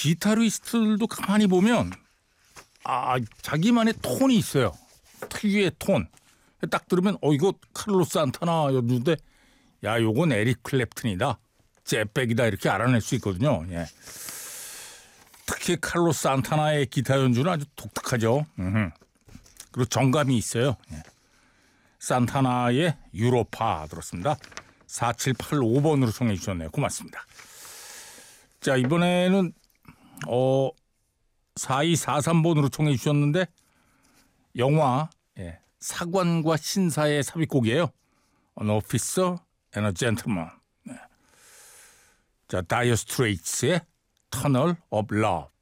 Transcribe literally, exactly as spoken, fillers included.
기타리스트들도 가만히 보면 아 자기만의 톤이 있어요. 특유의 톤. 딱 들으면 어 이거 카를로스 산타나였는데 야 요건 에릭 클랩튼이다. jet백이다 이렇게 알아낼 수 있거든요. 예. 특히 카를로스 산타나의 기타 연주는 아주 독특하죠. 음흠. 그리고 정감이 있어요. 예. 산타나의 유로파 들었습니다. 사칠팔오 번으로 청해 주셨네요. 고맙습니다. 자 이번에는 어 사이사삼 번으로 청해 주셨는데 영화 예, 사관과 신사의 삽입곡이에요. An Officer and a Gentleman. 네. 자 다이어 스트레이츠의 Tunnel of Love.